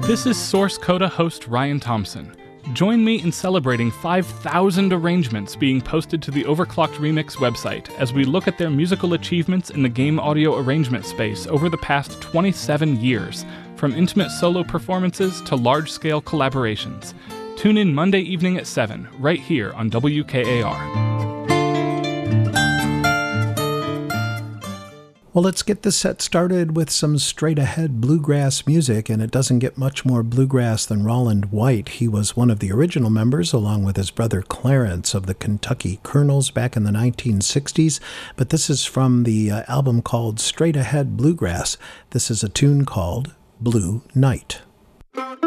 This is Source Coda host Ryan Thompson. Join me in celebrating 5,000 arrangements being posted to the Overclocked Remix website as we look at their musical achievements in the game audio arrangement space over the past 27 years, from intimate solo performances to large-scale collaborations. Tune in Monday evening at 7, right here on WKAR. Well, let's get this set started with some straight-ahead bluegrass music, and it doesn't get much more bluegrass than Roland White. He was one of the original members, along with his brother Clarence, of the Kentucky Colonels back in the 1960s, but this is from the album called Straight Ahead Bluegrass. This is a tune called Blue Night.